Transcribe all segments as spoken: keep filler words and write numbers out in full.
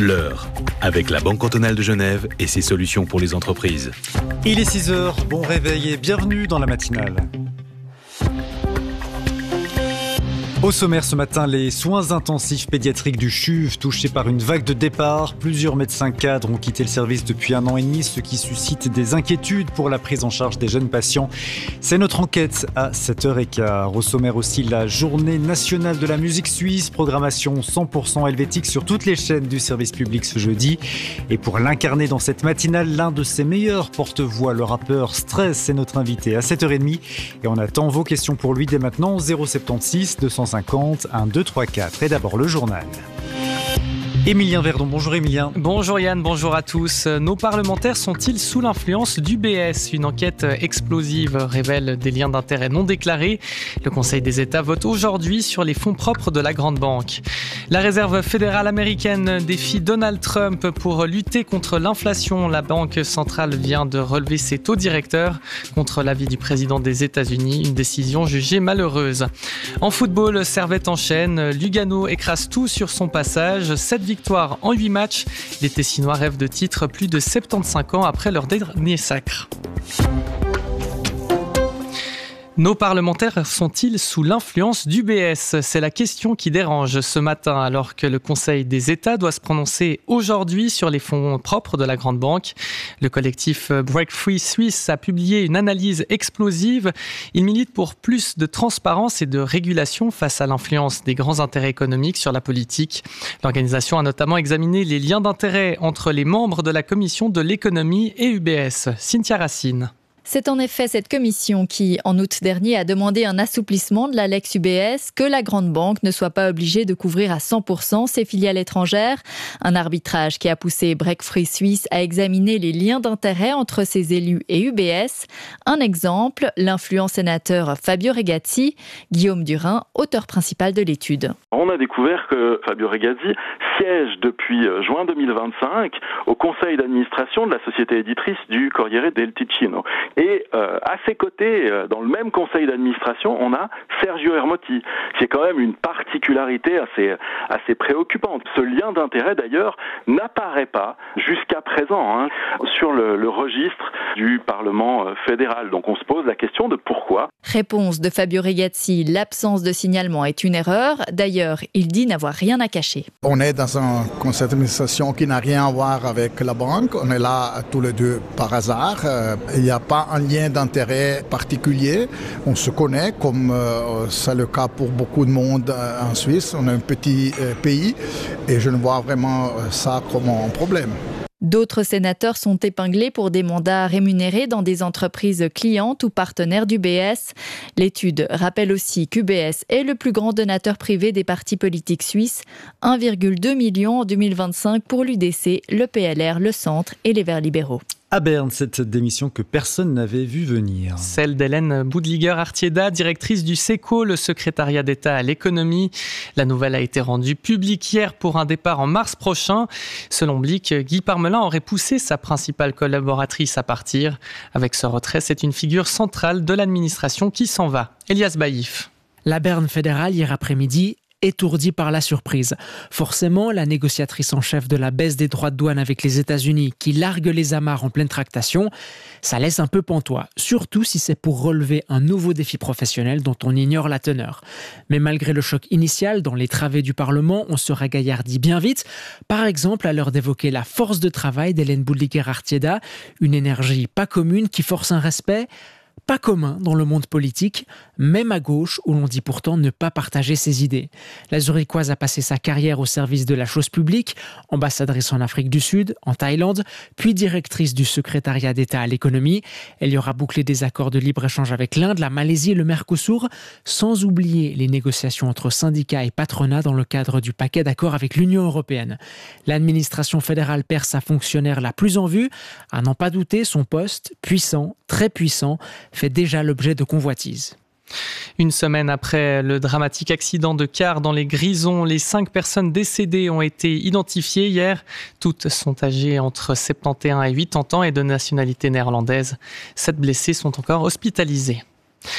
L'heure, avec la Banque cantonale de Genève et ses solutions pour les entreprises. Il est six heures, bon réveil et bienvenue dans la matinale. Au sommaire ce matin, les soins intensifs pédiatriques du C H U V touchés par une vague de départ. Plusieurs médecins cadres ont quitté le service depuis un an et demi, ce qui suscite des inquiétudes pour la prise en charge des jeunes patients. C'est notre enquête à sept heures quinze. Au sommaire aussi, la journée nationale de la musique suisse, programmation cent pour cent helvétique sur toutes les chaînes du service public ce jeudi. Et pour l'incarner dans cette matinale, l'un de ses meilleurs porte-voix, le rappeur Stress, est notre invité à sept heures trente. Et on attend vos questions pour lui dès maintenant, zéro soixante-seize deux cent cinquante un deux trois quatre. Et d'abord le journal. Émilien Verdon, bonjour Émilien. Bonjour Yann, bonjour à tous. Nos parlementaires sont-ils sous l'influence d'U B S ? Une enquête explosive révèle des liens d'intérêt non déclarés. Le Conseil des États vote aujourd'hui sur les fonds propres de la grande banque. La Réserve fédérale américaine défie Donald Trump pour lutter contre l'inflation. La Banque centrale vient de relever ses taux directeurs contre l'avis du président des États-Unis. Une décision jugée malheureuse. En football, Servette enchaîne. Lugano écrase tout sur son passage. Sept victoire en huit matchs. Les Tessinois rêvent de titre plus de soixante-quinze ans après leur dernier sacre. Nos parlementaires sont-ils sous l'influence d'U B S ? C'est la question qui dérange ce matin alors que le Conseil des États doit se prononcer aujourd'hui sur les fonds propres de la grande banque. Le collectif Break Free Suisse a publié une analyse explosive. Il milite pour plus de transparence et de régulation face à l'influence des grands intérêts économiques sur la politique. L'organisation a notamment examiné les liens d'intérêt entre les membres de la Commission de l'économie et U B S. Cynthia Racine. C'est en effet cette commission qui, en août dernier, a demandé un assouplissement de la Lex U B S, que la grande banque ne soit pas obligée de couvrir à cent pour cent ses filiales étrangères. Un arbitrage qui a poussé Break Free Suisse à examiner les liens d'intérêt entre ses élus et U B S. Un exemple, l'influent sénateur Fabio Regazzi, Guillaume Durin, auteur principal de l'étude. On a découvert que Fabio Regazzi siège depuis juin deux mille vingt-cinq au conseil d'administration de la société éditrice du Corriere del Ticino. Et euh, à ses côtés, euh, dans le même conseil d'administration, on a Sergio Ermotti, qui est quand même une particularité assez, assez préoccupante. Ce lien d'intérêt, d'ailleurs, n'apparaît pas jusqu'à présent hein, sur le, le registre du Parlement fédéral. Donc on se pose la question de pourquoi. Réponse de Fabio Regazzi, l'absence de signalement est une erreur. D'ailleurs, il dit n'avoir rien à cacher. On est dans un conseil d'administration qui n'a rien à voir avec la banque. On est là tous les deux par hasard. Euh, il n'y a pas un lien d'intérêt particulier. On se connaît, comme euh, c'est le cas pour beaucoup de monde euh, en Suisse. On est un petit euh, pays et je ne vois vraiment euh, ça comme un problème. D'autres sénateurs sont épinglés pour des mandats rémunérés dans des entreprises clientes ou partenaires d'U B S. L'étude rappelle aussi qu'U B S est le plus grand donateur privé des partis politiques suisses, un virgule deux million en deux mille vingt-cinq pour l'U D C, le P L R, le Centre et les Verts libéraux. À Berne, cette démission que personne n'avait vu venir. Celle d'Hélène Boudliger-Artieda, directrice du SECO, le secrétariat d'État à l'économie. La nouvelle a été rendue publique hier pour un départ en mars prochain. Selon Blick, Guy Parmelin aurait poussé sa principale collaboratrice à partir. Avec ce retrait, c'est une figure centrale de l'administration qui s'en va. Elias Baïf. La Berne fédérale, hier après-midi, étourdie par la surprise. Forcément, la négociatrice en chef de la baisse des droits de douane avec les États-Unis qui largue les amarres en pleine tractation, ça laisse un peu pantois, surtout si c'est pour relever un nouveau défi professionnel dont on ignore la teneur. Mais malgré le choc initial dans les travées du Parlement, on se ragaillardit bien vite, par exemple à l'heure d'évoquer la force de travail d'Hélène Boudliger-Artieda, une énergie pas commune qui force un respect pas commun dans le monde politique, même à gauche où l'on dit pourtant ne pas partager ses idées. La Zurichoise a passé sa carrière au service de la chose publique, ambassadrice en Afrique du Sud, en Thaïlande, puis directrice du secrétariat d'État à l'économie. Elle y aura bouclé des accords de libre-échange avec l'Inde, la Malaisie et le Mercosur, sans oublier les négociations entre syndicats et patronat dans le cadre du paquet d'accords avec l'Union européenne. L'administration fédérale perd sa fonctionnaire la plus en vue. À n'en pas douter, son poste, puissant, très puissant, fait déjà l'objet de convoitises. Une semaine après le dramatique accident de car dans les Grisons, les cinq personnes décédées ont été identifiées hier. Toutes sont âgées entre soixante et onze et quatre-vingts ans et de nationalité néerlandaise. Sept blessés sont encore hospitalisés.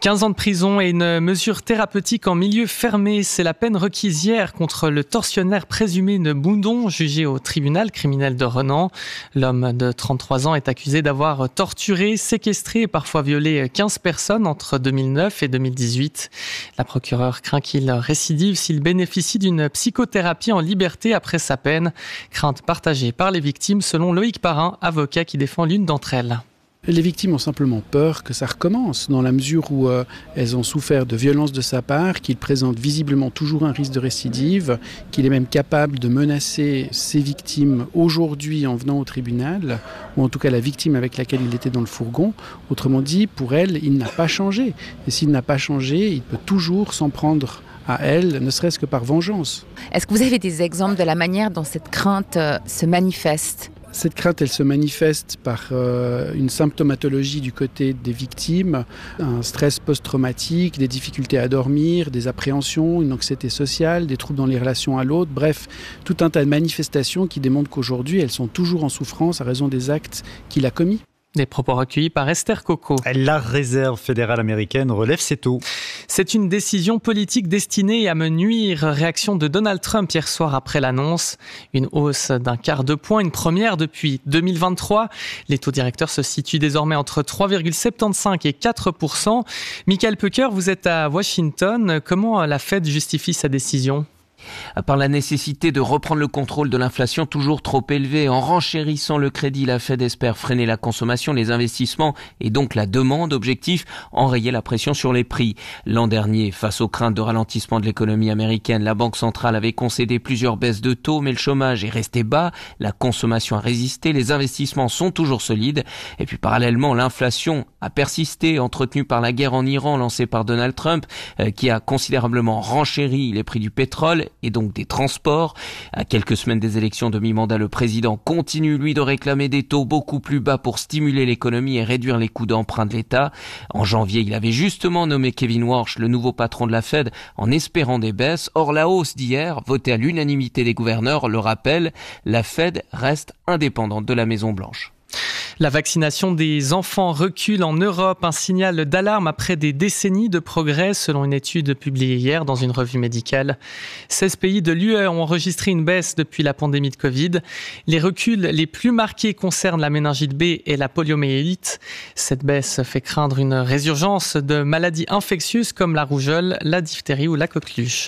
quinze ans de prison et une mesure thérapeutique en milieu fermé. C'est la peine requise hier contre le tortionnaire présumé de Boundon, jugé au tribunal criminel de Renan. L'homme de trente-trois ans est accusé d'avoir torturé, séquestré et parfois violé quinze personnes entre deux mille neuf et deux mille dix-huit. La procureure craint qu'il récidive s'il bénéficie d'une psychothérapie en liberté après sa peine. Crainte partagée par les victimes selon Loïc Parrain, avocat qui défend l'une d'entre elles. Les victimes ont simplement peur que ça recommence, dans la mesure où euh, elles ont souffert de violences de sa part, qu'il présente visiblement toujours un risque de récidive, qu'il est même capable de menacer ses victimes aujourd'hui en venant au tribunal, ou en tout cas la victime avec laquelle il était dans le fourgon. Autrement dit, pour elle, il n'a pas changé. Et s'il n'a pas changé, il peut toujours s'en prendre à elle, ne serait-ce que par vengeance. Est-ce que vous avez des exemples de la manière dont cette crainte euh, se manifeste ? Cette crainte, elle se manifeste par euh, une symptomatologie du côté des victimes, un stress post-traumatique, des difficultés à dormir, des appréhensions, une anxiété sociale, des troubles dans les relations à l'autre, bref, tout un tas de manifestations qui démontrent qu'aujourd'hui, elles sont toujours en souffrance à raison des actes qu'il a commis. Des propos recueillis par Esther Coco. La réserve fédérale américaine relève ses taux. C'est une décision politique destinée à me nuire. Réaction de Donald Trump hier soir après l'annonce. Une hausse d'un quart de point, une première depuis deux mille vingt-trois. Les taux directeurs se situent désormais entre trois virgule soixante-quinze et quatre pour cent. Michael Pucker, vous êtes à Washington. Comment la Fed justifie sa décision ? Par la nécessité de reprendre le contrôle de l'inflation toujours trop élevée. En renchérissant le crédit, la Fed espère freiner la consommation, les investissements et donc la demande. Objectif, enrayer la pression sur les prix. L'an dernier, face aux craintes de ralentissement de l'économie américaine, la Banque centrale avait concédé plusieurs baisses de taux, mais le chômage est resté bas, la consommation a résisté, les investissements sont toujours solides. Et puis parallèlement, l'inflation a persisté, entretenue par la guerre en Iran lancée par Donald Trump, euh, qui a considérablement renchéri les prix du pétrole et donc des transports. À quelques semaines des élections de mi-mandat, le président continue, lui, de réclamer des taux beaucoup plus bas pour stimuler l'économie et réduire les coûts d'emprunt de l'État. En janvier, il avait justement nommé Kevin Warsh, le nouveau patron de la Fed, en espérant des baisses. Or, la hausse d'hier, votée à l'unanimité des gouverneurs, le rappelle, la Fed reste indépendante de la Maison-Blanche. La vaccination des enfants recule en Europe, un signal d'alarme après des décennies de progrès selon une étude publiée hier dans une revue médicale. seize pays de l'U E ont enregistré une baisse depuis la pandémie de Covid. Les reculs les plus marqués concernent la méningite B et la poliomyélite. Cette baisse fait craindre une résurgence de maladies infectieuses comme la rougeole, la diphtérie ou la coqueluche.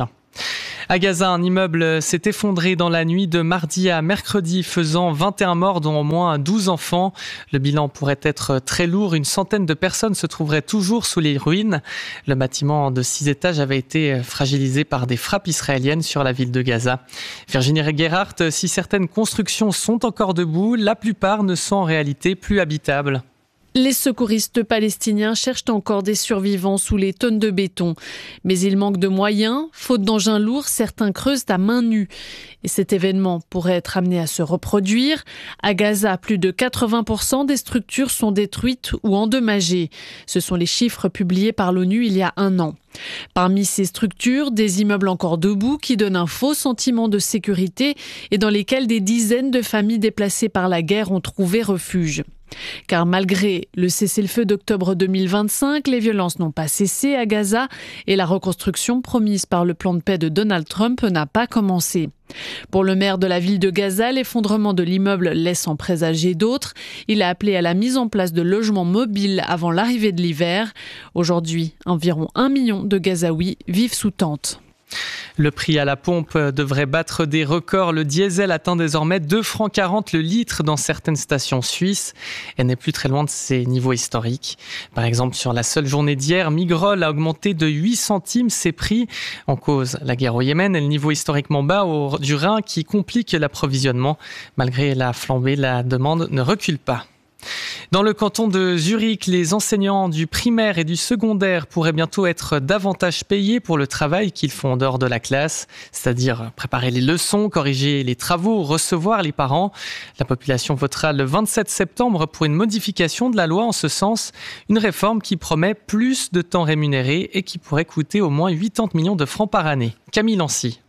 À Gaza, un immeuble s'est effondré dans la nuit de mardi à mercredi, faisant vingt et un morts, dont au moins douze enfants. Le bilan pourrait être très lourd. Une centaine de personnes se trouveraient toujours sous les ruines. Le bâtiment de six étages avait été fragilisé par des frappes israéliennes sur la ville de Gaza. Virginie Gerhardt, si certaines constructions sont encore debout, la plupart ne sont en réalité plus habitables. Les secouristes palestiniens cherchent encore des survivants sous les tonnes de béton. Mais il manque de moyens. Faute d'engins lourds, certains creusent à main nue. Et cet événement pourrait être amené à se reproduire. À Gaza, plus de quatre-vingts pour cent des structures sont détruites ou endommagées. Ce sont les chiffres publiés par l'ONU il y a un an. Parmi ces structures, des immeubles encore debout qui donnent un faux sentiment de sécurité et dans lesquels des dizaines de familles déplacées par la guerre ont trouvé refuge. Car malgré le cessez-le-feu d'octobre deux mille vingt-cinq, les violences n'ont pas cessé à Gaza et la reconstruction promise par le plan de paix de Donald Trump n'a pas commencé. Pour le maire de la ville de Gaza, l'effondrement de l'immeuble laisse en présager d'autres. Il a appelé à la mise en place de logements mobiles avant l'arrivée de l'hiver. Aujourd'hui, environ un million de Gazaouis vivent sous tente. Le prix à la pompe devrait battre des records. Le diesel atteint désormais deux francs quarante le litre dans certaines stations suisses et n'est plus très loin de ses niveaux historiques. Par exemple, sur la seule journée d'hier, Migros a augmenté de huit centimes ses prix. En cause, la guerre au Yémen et le niveau historiquement bas au, du Rhin qui complique l'approvisionnement. Malgré la flambée, la demande ne recule pas. Dans le canton de Zurich, les enseignants du primaire et du secondaire pourraient bientôt être davantage payés pour le travail qu'ils font en dehors de la classe, c'est-à-dire préparer les leçons, corriger les travaux, recevoir les parents. La population votera le vingt-sept septembre pour une modification de la loi en ce sens, une réforme qui promet plus de temps rémunéré et qui pourrait coûter au moins quatre-vingts millions de francs par année. Camille Lancy.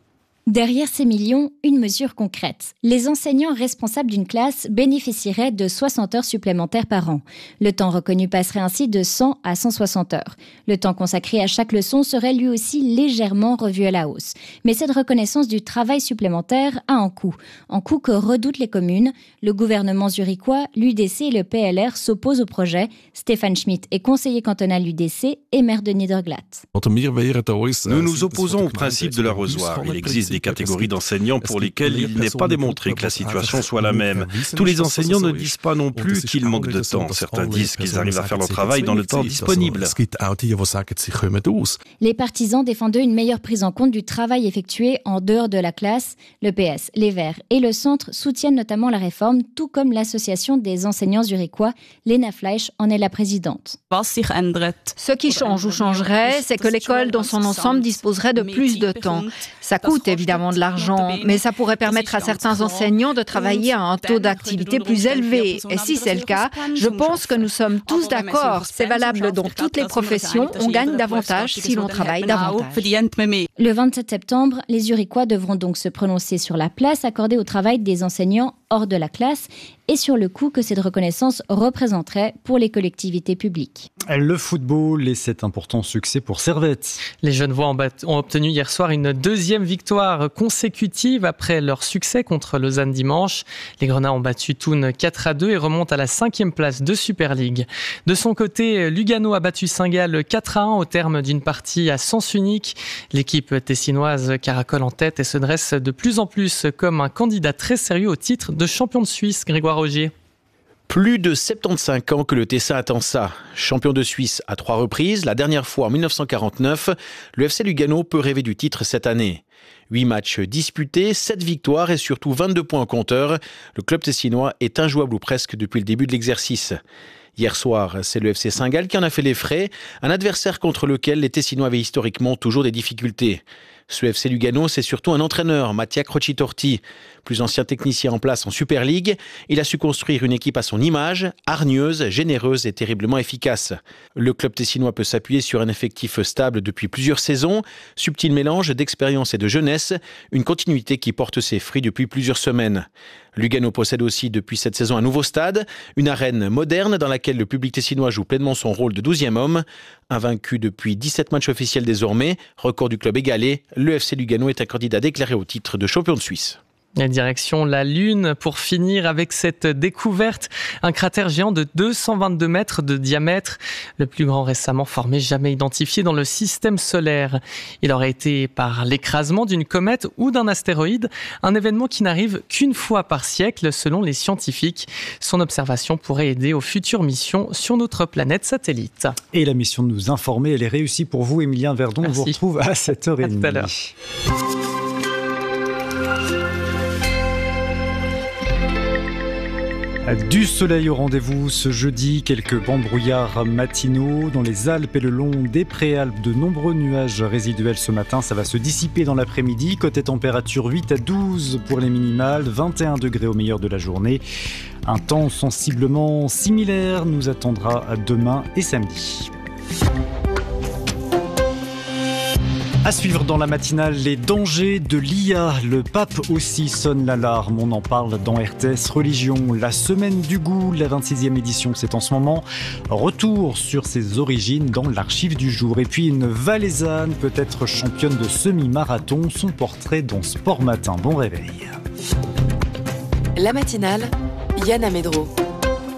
Derrière ces millions, une mesure concrète. Les enseignants responsables d'une classe bénéficieraient de soixante heures supplémentaires par an. Le temps reconnu passerait ainsi de cent à cent soixante heures. Le temps consacré à chaque leçon serait lui aussi légèrement revu à la hausse. Mais cette reconnaissance du travail supplémentaire a un coût. Un coût que redoutent les communes. Le gouvernement zurichois, l'U D C et le P L R s'opposent au projet. Stéphane Schmidt est conseiller cantonal U D C et maire de Niederglatt. Nous nous opposons au principe de l'arrosoir. Il existe des catégories d'enseignants pour lesquelles il n'est pas démontré que la situation soit la même. Tous les enseignants ne disent pas non plus qu'ils manquent de temps. Certains disent qu'ils arrivent à faire leur travail dans le temps disponible. Les partisans défendent une meilleure prise en compte du travail effectué en dehors de la classe. Le P S, les Verts et le Centre soutiennent notamment la réforme, tout comme l'association des enseignants zurichois. Lena Fleisch en est la présidente. Ce qui change ou changerait, c'est que l'école dans son ensemble disposerait de plus de temps. Ça coûte évidemment de l'argent, mais ça pourrait permettre à certains enseignants de travailler à un taux d'activité plus élevé. Et si c'est le cas, je pense que nous sommes tous d'accord. C'est valable dans toutes les professions. On gagne davantage si l'on travaille davantage. Le vingt-sept septembre, les Zurichois devront donc se prononcer sur la place accordée au travail des enseignants hors de la classe et sur le coût que cette reconnaissance représenterait pour les collectivités publiques. Le football et cet important succès pour Servette. Les Genevois ont obtenu hier soir une deuxième victoire consécutive après leur succès contre Lausanne dimanche. Les Grenats ont battu Thun quatre à deux et remontent à la cinquième place de Super League. De son côté, Lugano a battu Saint-Gall quatre à un au terme d'une partie à sens unique. L'équipe tessinoise caracole en tête et se dresse de plus en plus comme un candidat très sérieux au titre de champion de Suisse. Grégoire Rogier. Plus de soixante-quinze ans que le Tessin attend ça. Champion de Suisse à trois reprises, la dernière fois en dix-neuf cent quarante-neuf, le F C Lugano peut rêver du titre cette année. huit matchs disputés, sept victoires et surtout vingt-deux points au compteur. Le club tessinois est injouable ou presque depuis le début de l'exercice. Hier soir, c'est le F C Saint-Gall qui en a fait les frais, un adversaire contre lequel les Tessinois avaient historiquement toujours des difficultés. Ce F C Lugano, c'est surtout un entraîneur, Mattia Crocitorti. Plus ancien technicien en place en Super League, il a su construire une équipe à son image, hargneuse, généreuse et terriblement efficace. Le club tessinois peut s'appuyer sur un effectif stable depuis plusieurs saisons, subtil mélange d'expérience et de jeunesse, une continuité qui porte ses fruits depuis plusieurs semaines. Lugano possède aussi depuis cette saison un nouveau stade, une arène moderne dans laquelle le public tessinois joue pleinement son rôle de douzième homme. Invaincu depuis dix-sept matchs officiels désormais, record du club égalé, le F C Lugano est un candidat déclaré au titre de champion de Suisse. La direction la Lune pour finir avec cette découverte. Un cratère géant de deux cent vingt-deux mètres de diamètre, le plus grand récemment formé, jamais identifié dans le système solaire. Il aurait été par l'écrasement d'une comète ou d'un astéroïde, un événement qui n'arrive qu'une fois par siècle selon les scientifiques. Son observation pourrait aider aux futures missions sur notre planète satellite. Et la mission de nous informer, elle est réussie pour vous, Émilien Verdon. Merci. On vous retrouve à sept heures trente. À tout à l'heure. Du soleil au rendez-vous ce jeudi, quelques bancs de brouillard matinaux dans les Alpes et le long des Préalpes. De nombreux nuages résiduels ce matin, ça va se dissiper dans l'après-midi. Côté température, huit à douze pour les minimales, vingt et un degrés au meilleur de la journée. Un temps sensiblement similaire nous attendra demain et samedi. À suivre dans la matinale, les dangers de l'I A. Le pape aussi sonne l'alarme. On en parle dans R T S Religion. La semaine du goût, la vingt-sixième édition, c'est en ce moment. Retour sur ses origines dans l'archive du jour. Et puis une Valaisanne, peut-être championne de semi-marathon. Son portrait dans Sport Matin. Bon réveil. La matinale, Yann Amedro.